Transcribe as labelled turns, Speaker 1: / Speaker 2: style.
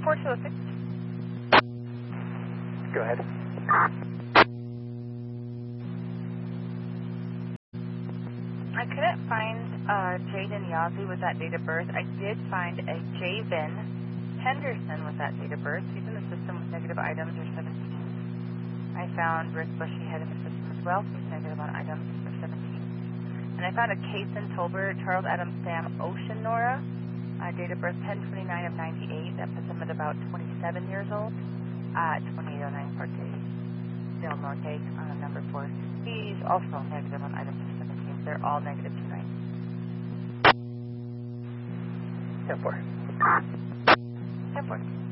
Speaker 1: 4206.
Speaker 2: Go ahead.
Speaker 1: I couldn't find Jaden Yazzie with that date of birth. I did find a Javen Henderson with that date of birth. He's in the system with negative items or 17. I found Rick Bushyhead in the system as well. He's negative on items for 17. And I found a Kason Tolbert, Charles Adam Sam Ocean Nora, date of birth 10/29 of 98. That puts him at about 27 years old. 2809 Park Day, Dale Norte on number 4. He's also negative on items for 17. They're all negative tonight.
Speaker 2: 10-4.
Speaker 1: 10-4.